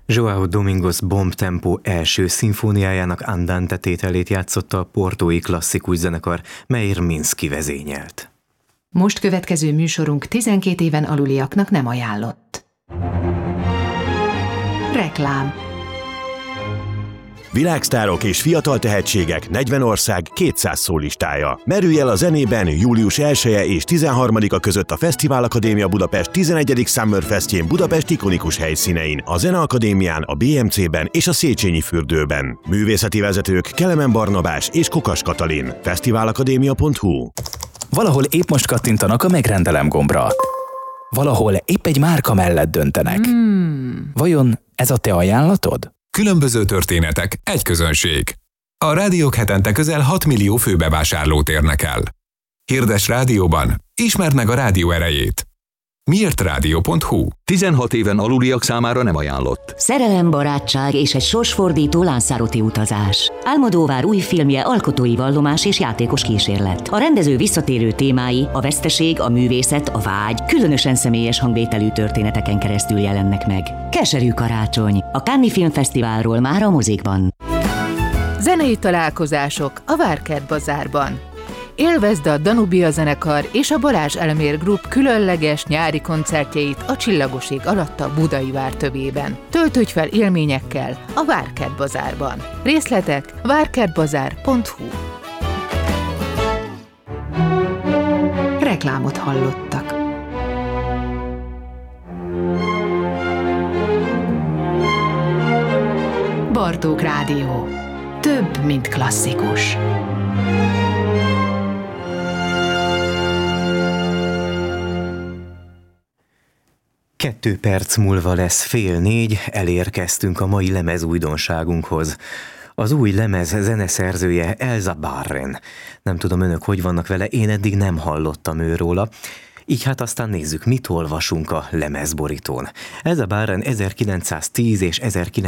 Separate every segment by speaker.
Speaker 1: João Domingos Bombtempo első szimfóniájának Andante tételét játszotta a portói klasszikus zenekar, mely Hrminszky vezényelt.
Speaker 2: Most következő műsorunk 12 éven aluliaknak nem ajánlott. Reklám.
Speaker 3: Világsztárok és fiatal tehetségek 40 ország 200 szólistája. Merülj el a zenében július 1-e és 13-a között a Fesztivál Akadémia Budapest 11. Summer Festjén Budapest ikonikus helyszínein, a Zeneakadémián, a BMC-ben és a Széchenyi fürdőben. Művészeti vezetők Kelemen Barnabás és Kokas Katalin. Fesztiválakadémia.hu.
Speaker 4: Valahol épp most kattintanak a megrendelem gombra. Valahol épp egy márka mellett döntenek. Vajon ez a te ajánlatod?
Speaker 5: Különböző történetek, egy közönség. A rádiók hetente közel 6 millió főbevásárlót érnek el. Hirdess rádióban, ismerd meg a rádió erejét. Miértrádió.hu.
Speaker 6: 16 éven aluliak számára nem ajánlott.
Speaker 7: Szerelem, barátság és egy sorsfordító Lanzarote utazás. Almodóvár új filmje alkotói vallomás és játékos kísérlet. A rendező visszatérő témái, a veszteség, a művészet, a vágy, különösen személyes hangvételű történeteken keresztül jelennek meg. Keserű karácsony. A Cannes Filmfesztiválról már a mozikban.
Speaker 8: Zenei találkozások a Várkert Bazárban. Élvezd a Danubia zenekar és a Balázs Elmér Group különleges nyári koncertjeit a Csillagos ég alatt a Budai Vár töbében. Töltődj fel élményekkel a Várkert Bazárban. Részletek várkertbazár.hu.
Speaker 2: Reklámot hallottak. Bartók Rádió. Több, mint klasszikus.
Speaker 1: 2 perc múlva lesz 3:30, elérkeztünk a mai lemezújdonságunkhoz. Az új lemez zeneszerzője Elsa Barren. Nem tudom, önök hogy vannak vele, én eddig nem hallottam őróla. Így hát aztán nézzük, mit olvasunk a lemezborítón. Elsa Barren 1910 és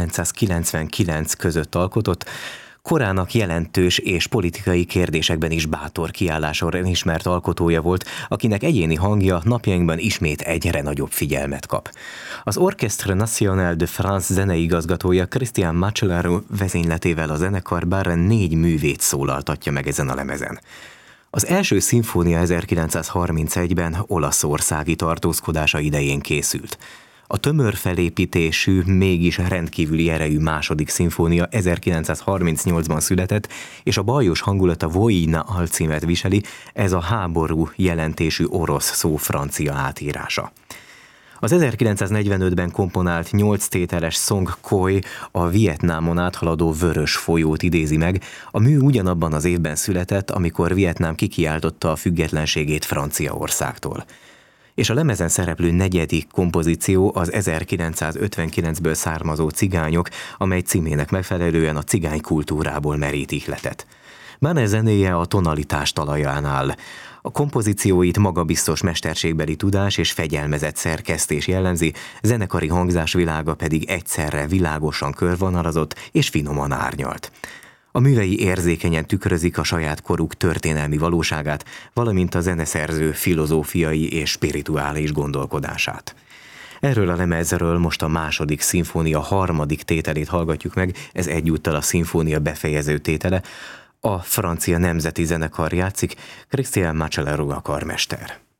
Speaker 1: 1999 között alkotott, korának jelentős és politikai kérdésekben is bátor kiállásra ismert alkotója volt, akinek egyéni hangja napjainkban ismét egyre nagyobb figyelmet kap. Az Orchestre National de France zeneigazgatója Christian Macellaro vezényletével a zenekar Barren 4 művét szólaltatja meg ezen a lemezen. Az első szimfónia 1931-ben olaszországi tartózkodása idején készült. A tömör felépítésű, mégis rendkívüli erejű második szimfónia 1938-ban született, és a bajos hangulata Vojna alcímet viseli, ez a háború jelentésű orosz szó francia átírása. Az 1945-ben komponált 8 tételes Song Khoi a Vietnámon áthaladó vörös folyót idézi meg. A mű ugyanabban az évben született, amikor Vietnám kikiáltotta a függetlenségét Franciaországtól. És a lemezen szereplő 4. kompozíció az 1959-ből származó Cigányok, amely címének megfelelően a cigány kultúrából merít ihletet. Barren zenéje a tonalitás talaján áll. A kompozícióit magabiztos mesterségbeli tudás és fegyelmezett szerkesztés jellemzi, zenekari hangzásvilága pedig egyszerre világosan körvonalazott és finoman árnyalt. A művei érzékenyen tükrözik a saját koruk történelmi valóságát, valamint a zeneszerző filozófiai és spirituális gondolkodását. Erről a lemezről most a második szimfónia 3. tételét hallgatjuk meg, ez egyúttal a szimfónia befejező tétele. A francia nemzeti zenekar játszik, Christian Macellaro a karmester.